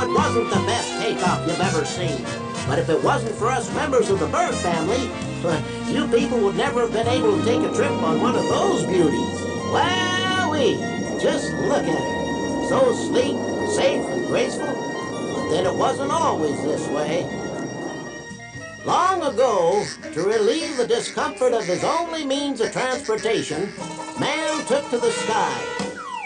it wasn't the best takeoff you've ever seen. But if it wasn't for us members of the bird family, you people would never have been able to take a trip on one of those beauties. Wowee! Just look at her. So sleek, safe, and graceful. But then it wasn't always this way. Long ago, to relieve the discomfort of his only means of transportation, man took to the sky.